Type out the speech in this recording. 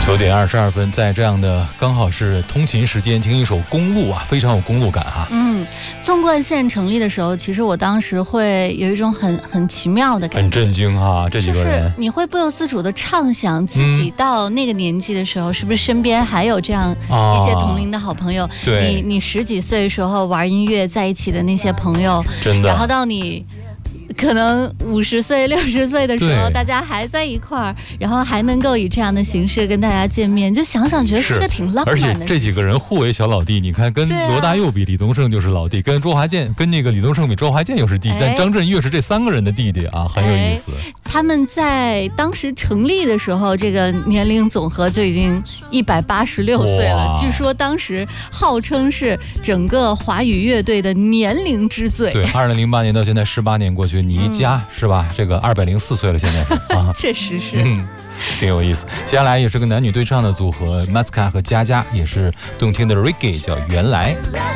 9点22分，在这样的刚好是通勤时间，听一首公路啊，非常有公路感啊。 纵贯线成立的时候，其实我当时会有一种很奇妙的感觉， 很震惊啊，这几个人， 就是你会不由自主的畅想自己到那个年纪的时候，是不是身边还有这样一些同龄的好朋友？ 对， 你10几岁的时候玩音乐在一起的那些朋友， 真的， 然后到你可能50岁、60岁的时候，大家还在一块儿，然后还能够以这样的形式跟大家见面，就想想觉得是个挺浪漫的事情。 而且这几个人互为小老弟，你看跟罗大佑比，李宗盛就是老弟；跟周华健，跟那个李宗盛比，周华健又是弟，但张震岳是这3个人的弟弟啊，很有意思。 他们在当时成立的时候，这个年龄总和就已经186岁了，据说当时号称是整个华语乐队的年龄之最。 对，2008年到现在18年过去，你一加是吧？这个204岁了，现在是啊， 确实是， 挺有意思。接下来也是个男女对唱的组合 Masca 和佳佳，也是动听的 Reggae， 叫原来。